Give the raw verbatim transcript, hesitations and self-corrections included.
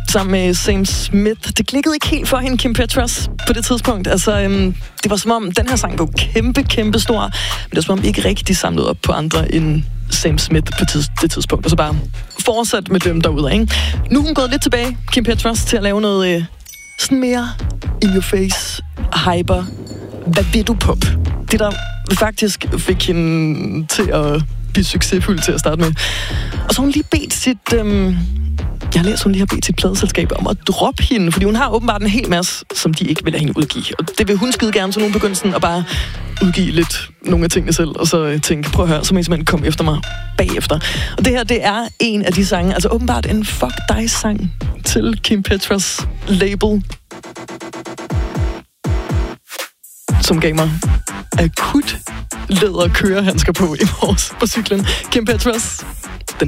sammen med Sam Smith. Det klikkede ikke helt for hende, Kim Petras, på det tidspunkt. Altså, øhm, det var som om, den her sang blev kæmpe, kæmpe stor, men det var som om, ikke rigtig samlede op på andre end Sam Smith på tids- det tidspunkt. Og så bare fortsat med dem derude, ikke? Nu er hun gået lidt tilbage, Kim Petras, til at lave noget øh, sådan mere in your face, hyper. Hvad vil du pop? Det, der faktisk fik hende til at blive succesfuld til at starte med. Og så hun lige bedt sit... Øhm, jeg har læst, hun lige har bedt sit pladeselskab om at droppe hende, fordi hun har åbenbart en hel masse, som de ikke vil lade hende udgive. Og det vil hun skide gerne, så nogen begynder sådan at bare udgive lidt nogle af tingene selv, og så tænke, prøv at høre, så må I simpelthen komme efter mig bagefter. Og det her, det er en af de sange, altså åbenbart en fuck dig-sang til Kim Petras label, som gav mig akut læder kørehandsker på i morges på cyklen. Kim Petras, den